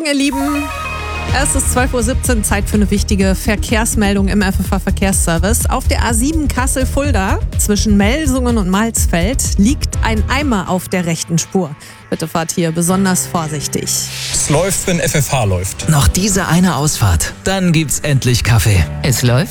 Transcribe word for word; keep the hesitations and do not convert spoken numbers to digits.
Morgen, ihr Lieben. Es ist zwölf Uhr siebzehn, Zeit für eine wichtige Verkehrsmeldung im F F H-Verkehrsservice. Auf der A sieben Kassel-Fulda zwischen Melsungen und Malsfeld liegt ein Eimer auf der rechten Spur. Bitte fahrt hier besonders vorsichtig. Es läuft, wenn F F H läuft. Noch diese eine Ausfahrt, dann gibt's endlich Kaffee. Es läuft,